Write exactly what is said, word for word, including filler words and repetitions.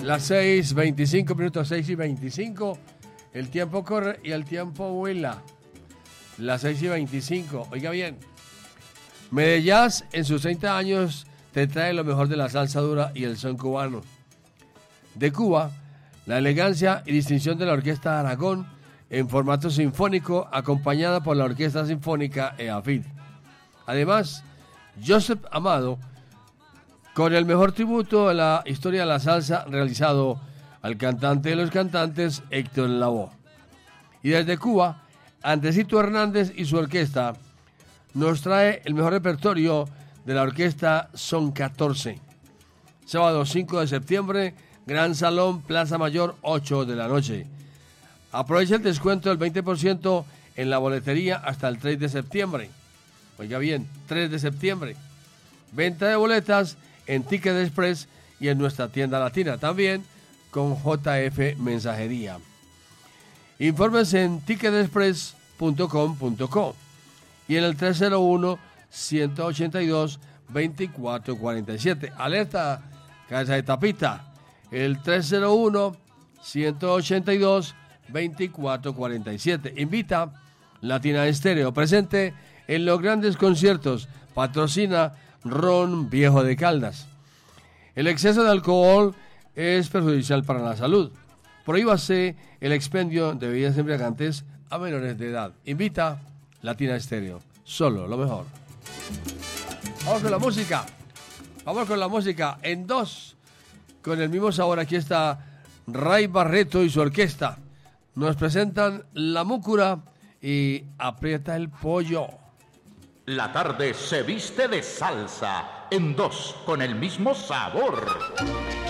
Las seis, veinticinco minutos, seis y veinticinco. El tiempo corre y el tiempo vuela. Las seis y veinticinco. Oiga bien. Medellín en sus treinta años te trae lo mejor de la salsa dura y el son cubano. De Cuba, la elegancia y distinción de la Orquesta Aragón en formato sinfónico, acompañada por la Orquesta Sinfónica EAFID. Además, Joseph Amado, con el mejor tributo a la historia de la salsa realizado al cantante de los cantantes, Héctor Lavoe. Y desde Cuba, Andresito Hernández y su orquesta nos trae el mejor repertorio de la orquesta Son catorce. Sábado cinco de septiembre, Gran Salón, Plaza Mayor, ocho de la noche. Aprovecha el descuento del veinte por ciento en la boletería hasta el tres de septiembre. Oiga bien, tres de septiembre. Venta de boletas en Ticket Express y en nuestra tienda latina, también con J F Mensajería. Informes en ticket express punto com punto co y en el tres cero uno, ciento ochenta y dos, veinticuatro cuarenta y siete. Alerta, casa de tapita. El tres cero uno, ciento ochenta y dos, veinticuatro cuarenta y siete. Invita Latina Estéreo, presente en los grandes conciertos. Patrocina Ron Viejo de Caldas. El exceso de alcohol es perjudicial para la salud. Prohíbase el expendio de bebidas embriagantes a menores de edad. Invita Latina Estéreo. Solo lo mejor. Vamos con la música. Vamos con la música en dos. Con el mismo sabor, aquí está Ray Barreto y su orquesta. Nos presentan La Múcura y Aprieta el Pollo. La tarde se viste de salsa en dos con el mismo sabor.